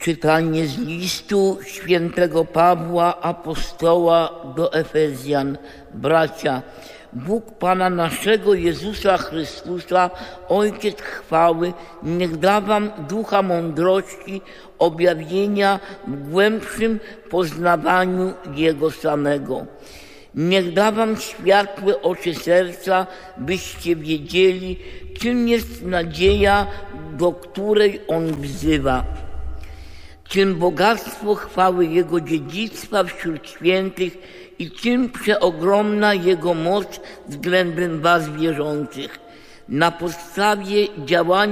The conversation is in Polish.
Czytanie z listu świętego Pawła Apostoła do Efezjan. Bracia, Bóg Pana naszego Jezusa Chrystusa, Ojciec chwały, niech da wam ducha mądrości, objawienia w głębszym poznawaniu Jego samego. Niech da wam światłe oczy serca, byście wiedzieli, czym jest nadzieja, do której On wzywa, czym bogactwo chwały Jego dziedzictwa wśród świętych i czym przeogromna Jego moc względem was wierzących. Na podstawie działania